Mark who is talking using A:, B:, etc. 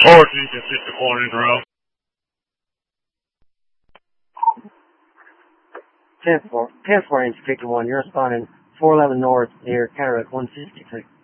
A: Origin to 64 in row.
B: 10-4, 51, you're responding 411 north near Cataract 163.